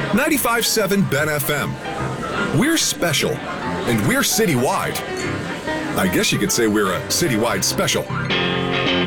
95.7 Ben FM. We're special, and we're citywide. I guess you could say we're a citywide special.